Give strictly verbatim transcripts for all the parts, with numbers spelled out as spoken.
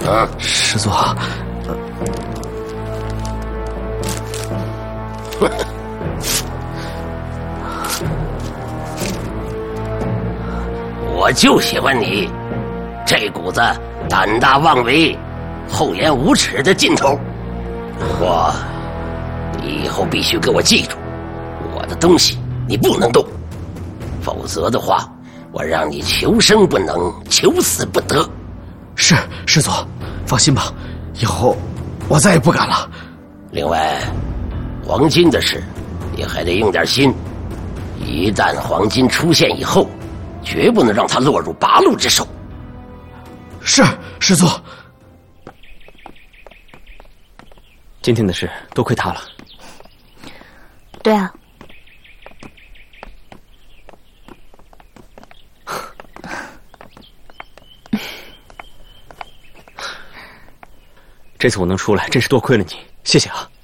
啊， 师祖。 我就喜欢你这股子胆大妄为、厚颜无耻的劲头。不过，你以后必须给我记住，我的东西你不能动，否则的话，我让你求生不能，求死不得。 是，师祖，放心吧，以后我再也不敢了。 另外，黄金的事，你还得用点心。一旦黄金出现以后，绝不能让他落入八路之手。 是，师祖。 今天的事多亏他了。 对啊。 这次我能出来，真是多亏了你，谢谢啊。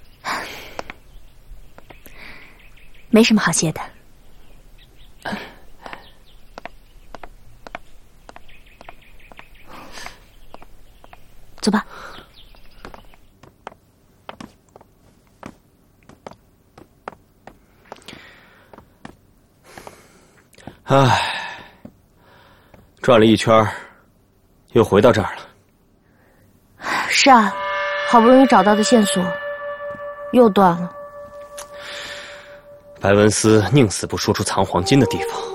没什么好谢的。走吧。 唉，转了一圈，又回到这儿了。 是啊，好不容易找到的线索，又断了。 白文思宁死不说出藏黄金的地方。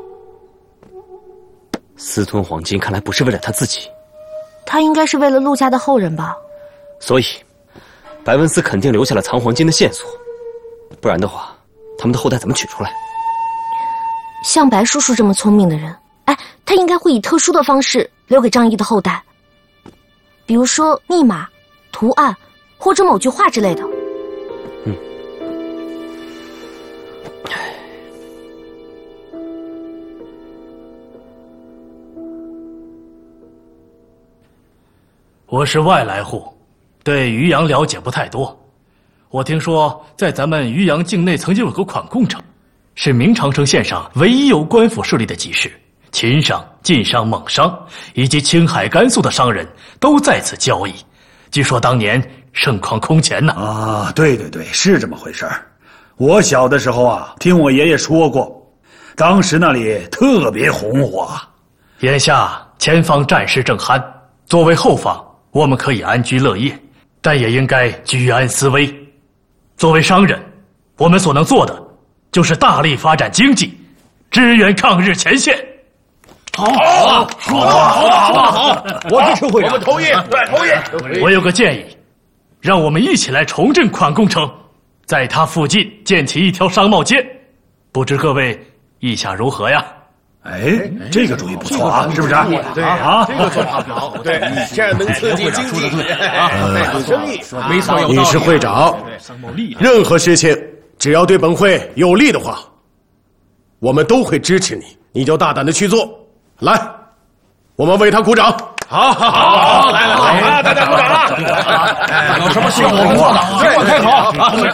私吞黄金，看来不是为了他自己。 他应该是为了陆家的后人吧？ 所以，白文思肯定留下了藏黄金的线索，不然的话，他们的后代怎么取出来？ 像白叔叔这么聪明的人，哎，他应该会以特殊的方式留给张毅的后代，比如说密码、图案，或者某句话之类的。 嗯。 我是外来户，对渔阳了解不太多。我听说在咱们渔阳境内曾经有个款贡城，是明长城线上唯一由官府设立的集市，秦商、晋商、蒙商以及青海、甘肃的商人都在此交易。据说当年盛况空前呢。 啊，对对对，是这么回事儿。我小的时候啊，听我爷爷说过，当时那里特别红火。 眼下前方战事正酣，作为后方，我们可以安居乐业，但也应该居安思危。作为商人，我们所能做的就是大力发展经济，支援抗日前线。 好，好，好，好，好，好，我支持会长，我们同意，对，同意。 我有个建议，让我们一起来重振款贡城，在它附近建起一条商贸街，不知各位意下如何呀？ 哎，这个主意不错啊，是不是？ 对啊，这个做法好，对，这样能刺激经济啊，生意。没错， 你是会长，任何事情只要对本会有利的话，我们都会支持你，你就大胆的去做。来，我们为他鼓掌。 好，好，好，好，来来来，大家鼓掌啊！有什么需要我们做的，尽管开口啊！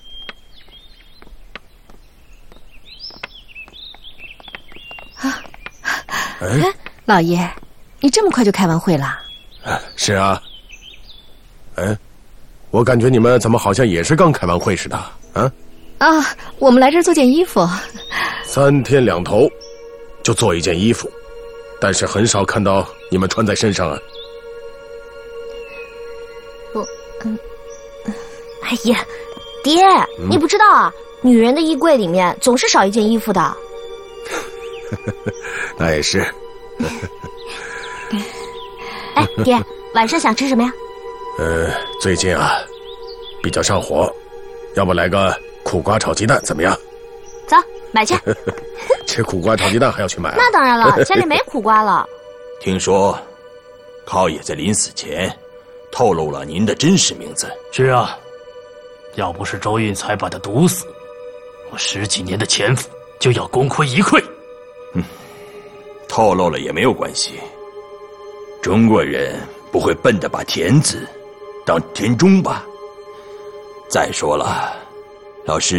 哎， 老爷，你这么快就开完会了？ 是啊。哎，我感觉你们怎么好像也是刚开完会似的啊？ 啊，我们来这儿做件衣服。 三天两头就做一件衣服，但是很少看到你们穿在身上啊。 我，嗯，哎呀，爹，嗯、你不知道啊，女人的衣柜里面总是少一件衣服的。 那也是。 哎，爹，晚上想吃什么呀？ 呃，最近啊，比较上火，要不来个苦瓜炒鸡蛋怎么样？ 走，买去。 吃苦瓜炒鸡蛋还要去买啊？ 那当然了，家里没苦瓜了。 听说，靠爷在临死前透露了您的真实名字。 是啊，要不是周运才把他毒死，我十几年的前夫就要功亏一篑。 嗯，透露了也没有关系。中国人不会笨的把田字当田中吧？再说了，老师。